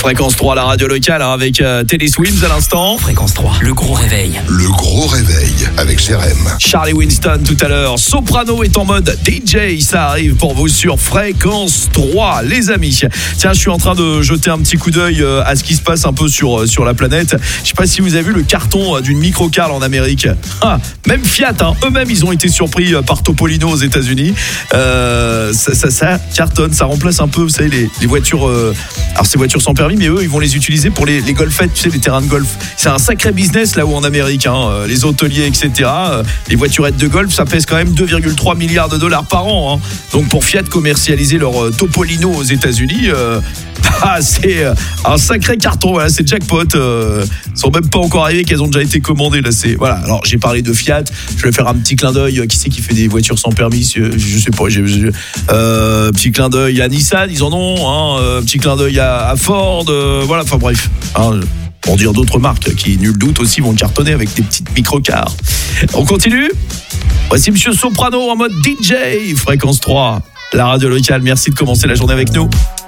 Fréquence 3, la radio locale, hein, avec Teddy Swims à l'instant. Fréquence 3, le gros réveil. Le gros réveil avec Jérém. Charlie Winston tout à l'heure. Soprano est en mode DJ. Ça arrive pour vous sur Fréquence 3, les amis. Tiens, je suis en train de jeter un petit coup d'œil à ce qui se passe un peu sur la planète. Je sais pas si vous avez vu le carton d'une microcar en Amérique. Même Fiat, eux-mêmes, ils ont été surpris par Topolino aux États-Unis. Ça cartonne, ça remplace un peu, vous savez, les voitures. Alors, ces voitures sans permis, mais eux, ils vont les utiliser pour les golfettes, tu sais, les terrains de golf. C'est un sacré business là où en Amérique, les hôteliers, etc. Les voiturettes de golf, ça pèse quand même 2,3 milliards de dollars par an. Donc, pour Fiat commercialiser leur Topolino aux États-Unis, c'est un sacré carton. Voilà, c'est jackpot. Ils sont même pas encore arrivés, qu'elles ont déjà été commandées. Là, voilà. Alors, j'ai parlé de Fiat. Je vais faire un petit clin d'œil. Qui c'est qui fait des voitures sans permis? Je sais pas. Petit clin d'œil à Nissan, ils en ont. Petit clin d'œil à Ford. Voilà. Enfin bref. Pour dire d'autres marques qui, nul doute, aussi vont cartonner avec des petites microcars. On continue. Voici Monsieur Soprano en mode DJ. Fréquence 3, la radio locale. Merci de commencer la journée avec nous.